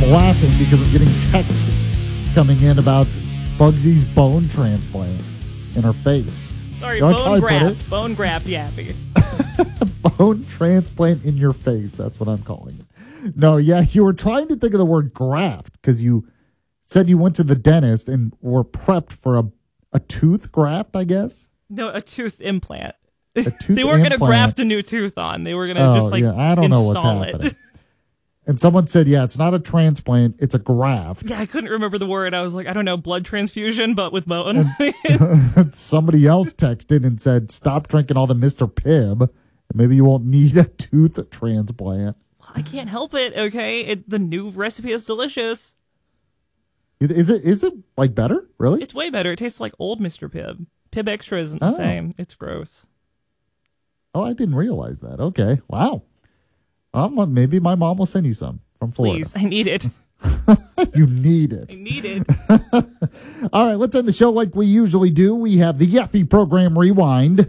laughing because I'm getting texts coming in about Bugsy's bone transplant in her face. Sorry, bone graft. Bone graft, Yaffy. Bone transplant in your face. That's what I'm calling it. No, yeah, you were trying to think of the word graft because you said you went to the dentist and were prepped for a tooth graft, I guess? No, a tooth implant. A tooth They weren't going to implant. graft a new tooth on. They were going to just I don't know what's install happening. it. And someone said, yeah, it's not a transplant, it's a graft. Yeah, I couldn't remember the word. I was like, I don't know, blood transfusion, but with bone. Somebody else texted and said, stop drinking all the Mr. Pibb. Maybe you won't need a tooth transplant. I can't help it, okay? The new recipe is delicious. Is it like better? Really? It's way better. It tastes like old Mr. Pibb. Pibb Extra isn't the same. It's gross. Oh, I didn't realize that. Okay. Wow. Maybe my mom will send you some from Florida. Please, I need it. You need it. I need it. All right, let's end the show like we usually do. We have the Yeffy Program Rewind.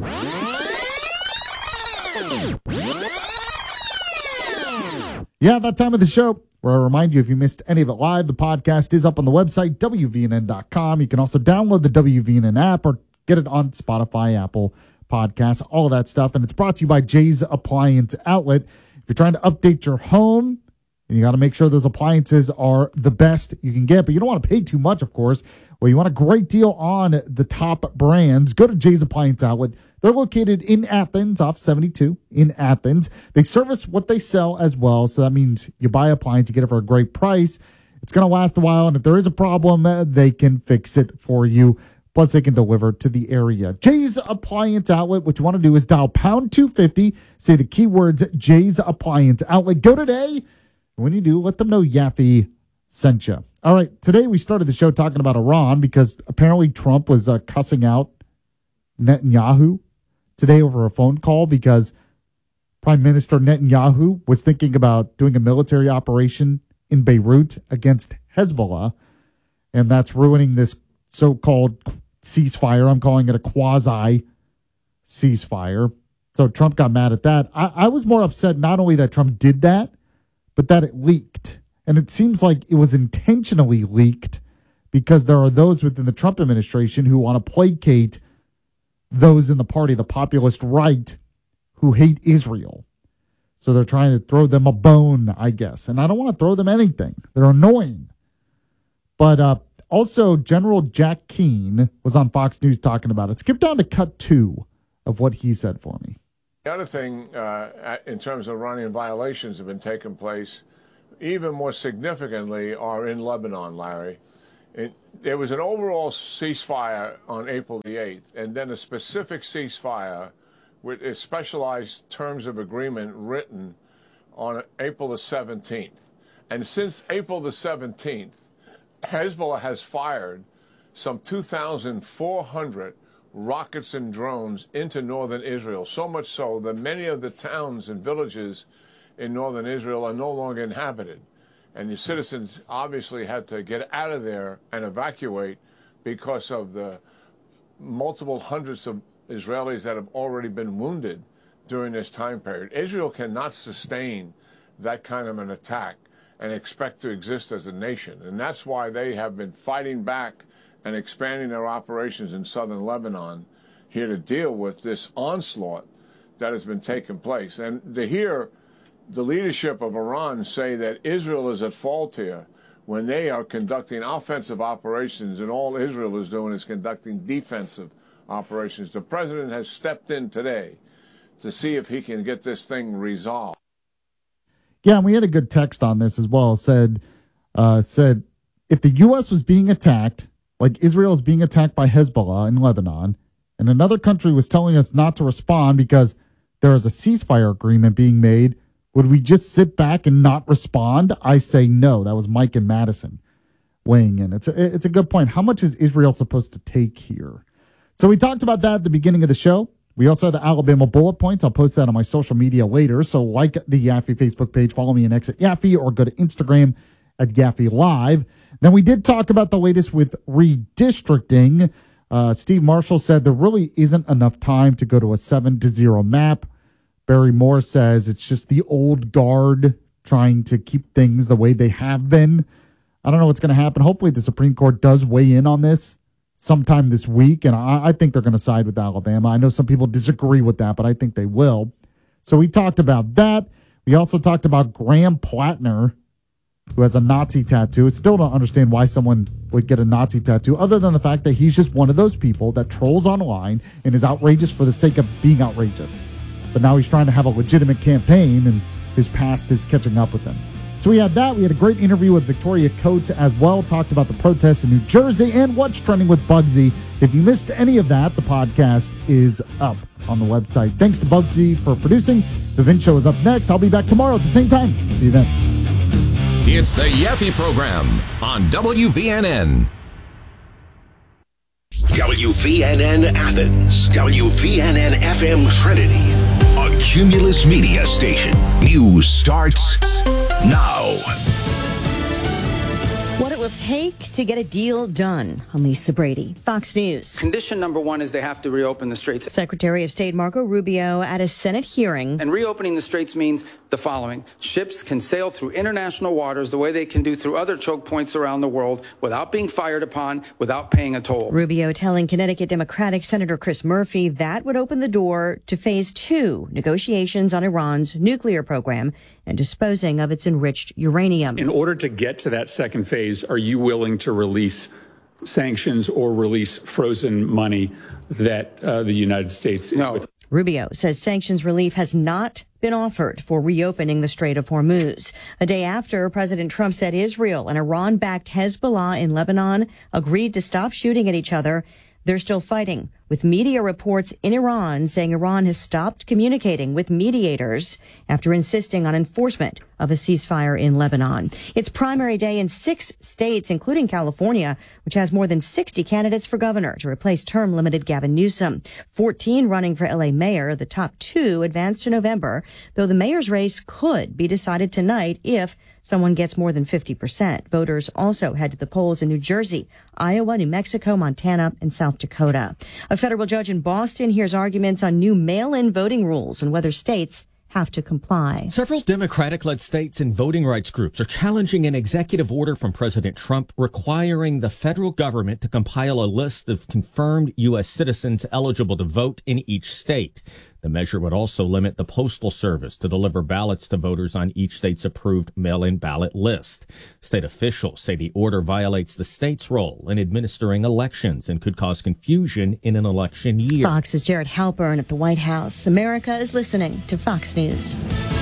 Yeah, that time of the show where I remind you, if you missed any of it live, the podcast is up on the website, WVNN.com. You can also download the WVNN app or get it on Spotify, Apple Podcasts, all of that stuff. And it's brought to you by Jay's Appliance Outlet. If you're trying to update your home, and you got to make sure those appliances are the best you can get, but you don't want to pay too much, of course. Well, you want a great deal on the top brands. Go to Jay's Appliance Outlet. They're located in Athens, off 72 in Athens. They service what they sell as well, so that means you buy an appliance, you get it for a great price. It's going to last a while, and if there is a problem, they can fix it for you. Plus, they can deliver to the area. Jay's Appliance Outlet, what you want to do is dial pound 250, say the keywords Jay's Appliance Outlet. Go today. When you do, let them know Yaffy sent you. All right, today we started the show talking about Iran because apparently Trump was cussing out Netanyahu today over a phone call because Prime Minister Netanyahu was thinking about doing a military operation in Beirut against Hezbollah, and that's ruining this so-called ceasefire. I'm calling it a quasi-ceasefire. So Trump got mad at that. I was more upset not only that Trump did that, but that it leaked. And it seems like it was intentionally leaked because there are those within the Trump administration who want to placate those in the party, the populist right, who hate Israel. So they're trying to throw them a bone, I guess. And I don't want to throw them anything. They're annoying. But also, General Jack Keane was on Fox News talking about it. Skip down to cut 2 of what he said for me. The other thing, in terms of Iranian violations have been taking place, even more significantly, are in Lebanon, Larry. There was an overall ceasefire on April the 8th, and then a specific ceasefire with a specialized terms of agreement written on April the 17th. And since April the 17th, Hezbollah has fired some 2,400 rockets and drones into northern Israel, so much so that many of the towns and villages in northern Israel are no longer inhabited. And the citizens obviously had to get out of there and evacuate because of the multiple hundreds of Israelis that have already been wounded during this time period. Israel cannot sustain that kind of an attack and expect to exist as a nation. And that's why they have been fighting back and expanding their operations in southern Lebanon here to deal with this onslaught that has been taking place. And to hear the leadership of Iran say that Israel is at fault here when they are conducting offensive operations and all Israel is doing is conducting defensive operations. The president has stepped in today to see if he can get this thing resolved. Yeah, and we had a good text on this as well. Said if the U.S. was being attacked, like Israel is being attacked by Hezbollah in Lebanon, and another country was telling us not to respond because there is a ceasefire agreement being made, would we just sit back and not respond? I say no. That was Mike and Madison weighing in. It's a good point. How much is Israel supposed to take here? So we talked about that at the beginning of the show. We also have the Alabama bullet points. I'll post that on my social media later. So like the Yaffy Facebook page, follow me on X at Yaffy, or go to Instagram at Yaffy Live. Then we did talk about the latest with redistricting. Steve Marshall said there really isn't enough time to go to a 7-0 map. Barry Moore says it's just the old guard trying to keep things the way they have been. I don't know what's going to happen. Hopefully the Supreme Court does weigh in on this sometime this week, and I think they're going to side with Alabama. I know some people disagree with that, but I think they will. So we talked about that. We also talked about Graham Plattner, who has a Nazi tattoo. I still don't understand why someone would get a Nazi tattoo, other than the fact that he's just one of those people that trolls online and is outrageous for the sake of being outrageous. But now he's trying to have a legitimate campaign, and his past is catching up with him. So we had that. We had a great interview with Victoria Coates as well. Talked about the protests in New Jersey and what's trending with Bugsy. If you missed any of that, the podcast is up on the website. Thanks to Bugsy for producing. The Vince Show is up next. I'll be back tomorrow at the same time. See you then. It's the Yaffe Program on WVNN. WVNN Athens, WVNN FM Trinity, a Cumulus Media station. News starts now. What it will take to get a deal done. I'm Lisa Brady, Fox News. Condition number one is they have to reopen the straits. Secretary of State Marco Rubio at a Senate hearing. And reopening the straits means the following. Ships can sail through international waters the way they can do through other choke points around the world without being fired upon, without paying a toll. Rubio telling Connecticut Democratic Senator Chris Murphy that would open the door to phase 2 negotiations on Iran's nuclear program and disposing of its enriched uranium. In order to get to that second phase, are you willing to release sanctions or release frozen money that the United States is with? Rubio says sanctions relief has not been offered for reopening the Strait of Hormuz. A day after President Trump said Israel and Iran-backed Hezbollah in Lebanon agreed to stop shooting at each other, they're still fighting, with media reports in Iran saying Iran has stopped communicating with mediators after insisting on enforcement of a ceasefire in Lebanon. It's primary day in 6 states, including California, which has more than 60 candidates for governor to replace term-limited Gavin Newsom. 14 running for L.A. mayor. The top 2 advance to November, though the mayor's race could be decided tonight if someone gets more than 50%. Voters also head to the polls in New Jersey, Iowa, New Mexico, Montana, and South Dakota. A federal judge in Boston hears arguments on new mail-in voting rules and whether states have to comply. Several Democratic-led states and voting rights groups are challenging an executive order from President Trump requiring the federal government to compile a list of confirmed U.S. citizens eligible to vote in each state. The measure would also limit the Postal Service to deliver ballots to voters on each state's approved mail-in ballot list. State officials say the order violates the state's role in administering elections and could cause confusion in an election year. Fox's Jared Halpern at the White House. America is listening to Fox News.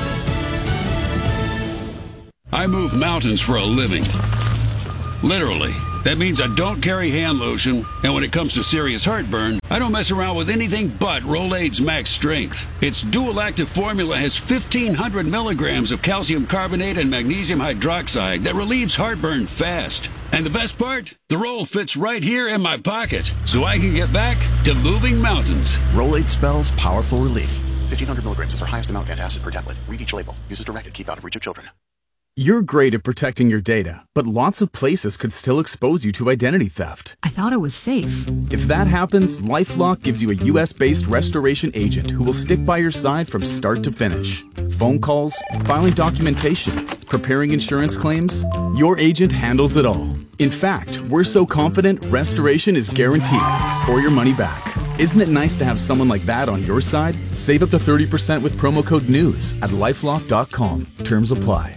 I move mountains for a living. Literally. That means I don't carry hand lotion, and when it comes to serious heartburn, I don't mess around with anything but Rolaids Max Strength. Its dual-active formula has 1,500 milligrams of calcium carbonate and magnesium hydroxide that relieves heartburn fast. And the best part? The roll fits right here in my pocket, so I can get back to moving mountains. Rolaids spells powerful relief. 1,500 milligrams is our highest amount of antacid per tablet. Read each label. Use as directed. Keep out of reach of children. You're great at protecting your data, but lots of places could still expose you to identity theft. I thought it was safe. If that happens, LifeLock gives you a U.S.-based restoration agent who will stick by your side from start to finish. Phone calls, filing documentation, preparing insurance claims, your agent handles it all. In fact, we're so confident restoration is guaranteed or your money back. Isn't it nice to have someone like that on your side? Save up to 30% with promo code NEWS at LifeLock.com. Terms apply.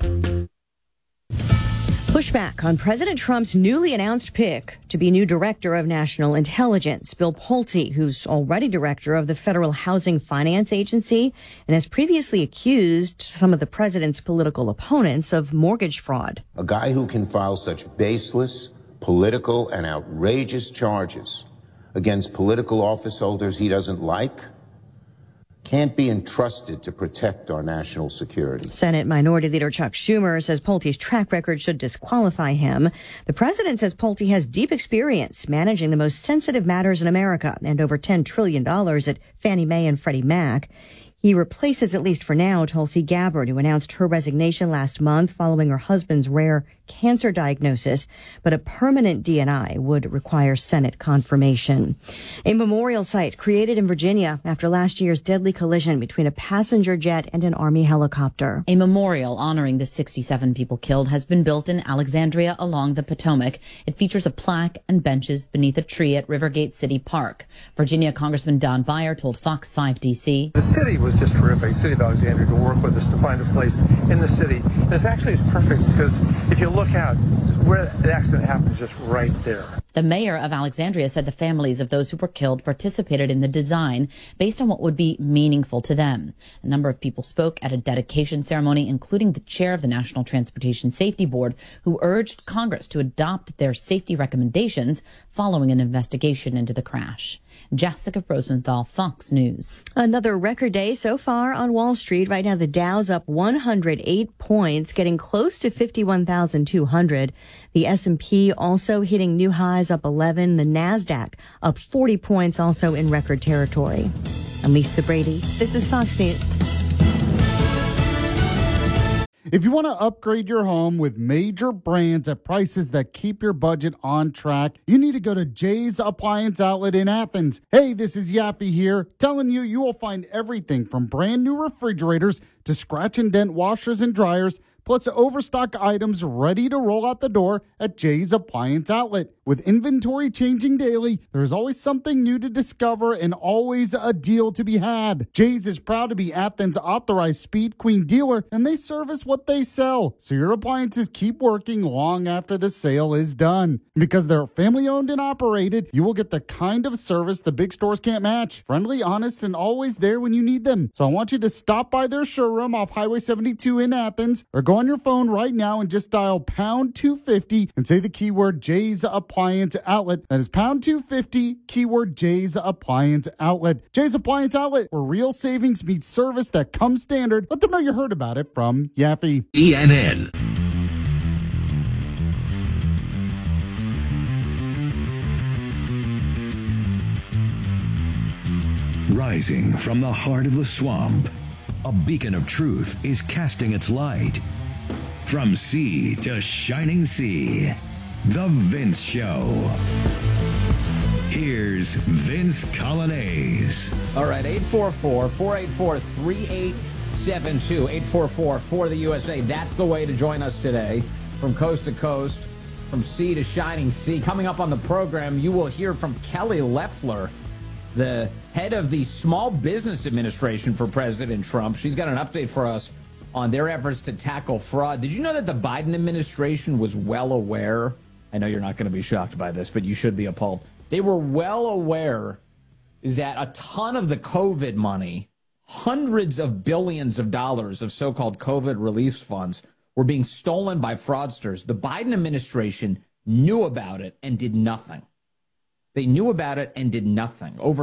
Pushback on President Trump's newly announced pick to be new director of national intelligence. Bill Pulte, who's already director of the Federal Housing Finance Agency and has previously accused some of the president's political opponents of mortgage fraud. A guy who can file such baseless, political, and outrageous charges against political office holders he doesn't like can't be entrusted to protect our national security. Senate Minority Leader Chuck Schumer says Pulte's track record should disqualify him. The president says Pulte has deep experience managing the most sensitive matters in America and over $10 trillion at Fannie Mae and Freddie Mac. He replaces, at least for now, Tulsi Gabbard, who announced her resignation last month following her husband's rare cancer diagnosis, but a permanent DNI would require Senate confirmation. A memorial site created in Virginia after last year's deadly collision between a passenger jet and an Army helicopter. A memorial honoring the 67 people killed has been built in Alexandria along the Potomac. It features a plaque and benches beneath a tree at Rivergate City Park. Virginia Congressman Don Beyer told Fox 5 DC. The city was just terrific. The city of Alexandria to work with us to find a place in the city. And it's perfect because if you look out, where the accident happened is just right there. The mayor of Alexandria said the families of those who were killed participated in the design based on what would be meaningful to them. A number of people spoke at a dedication ceremony, including the chair of the National Transportation Safety Board, who urged Congress to adopt their safety recommendations following an investigation into the crash. Jessica Rosenthal, Fox News. Another record day so far on Wall Street. Right now, the Dow's up 108 points, getting close to 51,200. The S&P also hitting new highs, up 11. The NASDAQ up 40 points, also in record territory. I'm Lisa Brady. This is Fox News. If you want to upgrade your home with major brands at prices that keep your budget on track, you need to go to Jay's Appliance Outlet in Athens. Hey, this is Yaffe here, telling you will find everything from brand new refrigerators to scratch and dent washers and dryers, plus overstock items ready to roll out the door at Jay's Appliance Outlet. With inventory changing daily, there's always something new to discover and always a deal to be had. Jay's is proud to be Athens' authorized Speed Queen dealer, and they service what they sell, so your appliances keep working long after the sale is done. Because they're family owned and operated, you will get the kind of service the big stores can't match. Friendly, honest, and always there when you need them. So I want you to stop by their showroom off Highway 72 in Athens, or go on your phone right now and just dial pound 250 and say the keyword Jay's Appliance Outlet. That is pound 250, keyword Jay's Appliance Outlet. Jay's Appliance Outlet, where real savings meets service that comes standard. Let them know you heard about it from Yaffe. BNN. Rising from the heart of the swamp, a beacon of truth is casting its light. From sea to shining sea, The Vince Show. Here's Vince Coglianese. All right, 844-484-3872. 844 for the USA. That's the way to join us today. From coast to coast, from sea to shining sea. Coming up on the program, you will hear from Kelly Loeffler, the head of the Small Business Administration for President Trump. She's got an update for us on their efforts to tackle fraud. Did you know that the Biden administration was well aware? I know you're not going to be shocked by this, but you should be appalled. They were well aware that a ton of the COVID money, hundreds of billions of dollars of so-called COVID relief funds, were being stolen by fraudsters. The Biden administration knew about it and did nothing. They knew about it and did nothing. Over